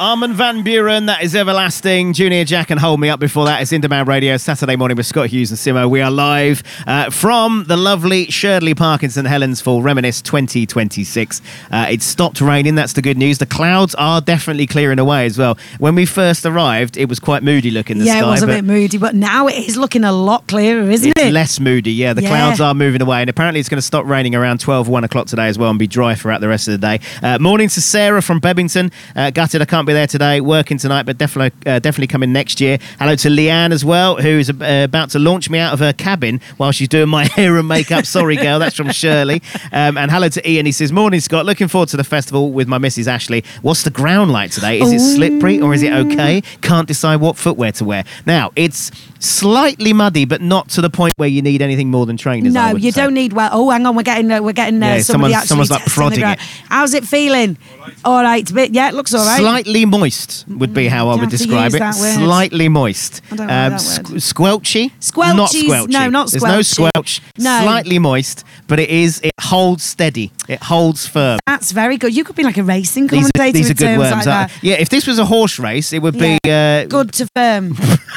Armin van Buuren, that is Everlasting. Junior Jack and Hold Me Up before that. It's In Demand Radio, Saturday morning with Scott Hughes and Simo. We are live from the lovely Sherdley Park in St Helens for Reminisce 2026. It's stopped raining, that's the good news. The clouds are definitely clearing away as well. When we first arrived, it was quite moody looking, the sky. Yeah, it was a bit moody, but now it is looking a lot clearer, isn't it? It's less moody, yeah. The clouds are moving away, and apparently it's going to stop raining around 12, 1 o'clock today as well and be dry throughout the rest of the day. Morning to Sarah from Bebington. Gutted I can't be there today, working tonight, but definitely coming next year. Hello to Leanne as well, who's about to launch me out of her cabin while she's doing my hair and makeup. Sorry, girl, that's from Shirley. And hello to Ian. He says, morning, Scott. Looking forward to the festival with my Mrs. Ashley. What's the ground like today? Is it slippery or is it okay? Can't decide what footwear to wear. Now, it's slightly muddy, but not to the point where you need anything more than trainers. No, you don't need. Well, oh, hang on, we're getting someone's like prodding it. How's it feeling? All right, yeah, it looks all right. Slightly moist would be how I would describe it. Slightly moist. I don't know that word. Squelchy? Squelchy. Not squelchy. No, not squelchy. There's no squelch. No. Slightly moist, but it holds steady. It holds firm. That's very good. You could be like a racing commentator. These are with good terms words. like that. Yeah, if this was a horse race, it would be good to firm.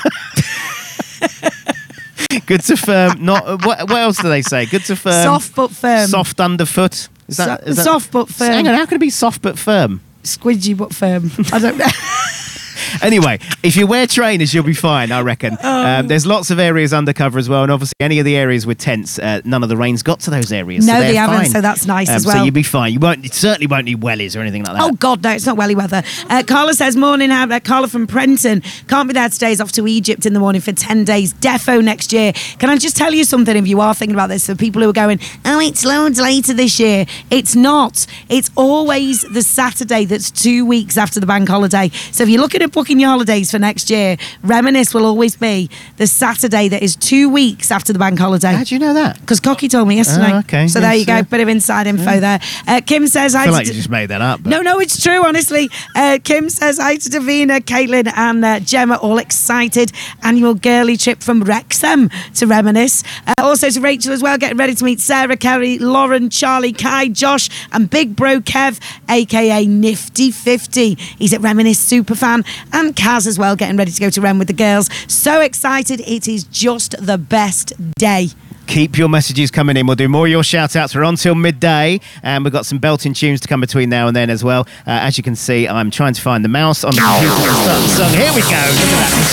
Good to firm. Not what else do they say? Good to firm. Soft but firm. Soft underfoot. Is that soft but firm? Hang on, how can it be soft but firm? Squidgy but firm. I don't know. Anyway, if you wear trainers, you'll be fine, I reckon. There's lots of areas undercover as well, and obviously any of the areas with tents, none of the rain's got to those areas. No, so they haven't, fine. so that's nice as well. So you'll be fine. You certainly won't need wellies or anything like that. Oh, God, no, it's not welly weather. Carla says, morning, Carla from Prenton. Can't be there today, is off to Egypt in the morning for 10 days. Defo next year. Can I just tell you something, if you are thinking about this, for people who are going, oh, it's loads later this year. It's not. It's always the Saturday that's 2 weeks after the bank holiday. So if you're looking at booking your holidays for next year, Reminisce will always be the Saturday that is 2 weeks after the bank holiday. How do you know that? Because Cocky told me yesterday. Oh, okay. So there you go, bit of inside info there. Kim says, I feel like you just made that up. But... No, it's true, honestly. Kim says, hi to Davina, Caitlin and Gemma, all excited. Annual girly trip from Wrexham to Reminisce. Also to Rachel as well, getting ready to meet Sarah, Kerry, Lauren, Charlie, Kai, Josh and Big Bro Kev, aka Nifty 50. He's at Reminisce Superfan. And Kaz as well, getting ready to go to Rem with the girls. So excited. It is just the best day. Keep your messages coming in. We'll do more of your shout-outs. We're on till midday, and we've got some belting tunes to come between now and then as well. As you can see, I'm trying to find the mouse on the computer to start the song. Here we go. Look at that.